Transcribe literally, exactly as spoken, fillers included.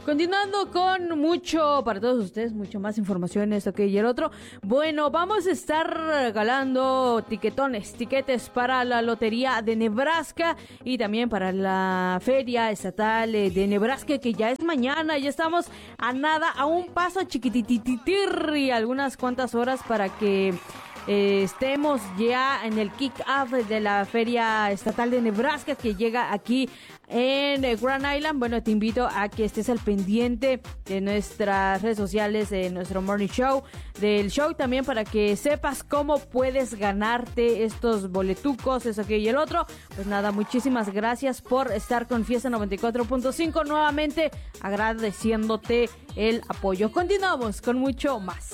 Continuando con mucho, para todos ustedes, mucho más información, esto que y el otro. Bueno, vamos a estar regalando tiquetones, tiquetes para la Lotería de Nebraska y también para la Feria Estatal de Nebraska, que ya es mañana. Ya estamos a nada, a un paso chiquitititir, algunas cuantas horas para que Eh, estemos ya en el kick-off de la Feria Estatal de Nebraska, que llega aquí en Grand Island. Bueno, te invito a que estés al pendiente de nuestras redes sociales, de nuestro morning show, del show también, para que sepas cómo puedes ganarte estos boletucos, eso que y el otro. Pues nada, muchísimas gracias por estar con Fiesta noventa y cuatro punto cinco, nuevamente agradeciéndote el apoyo. Continuamos con mucho más.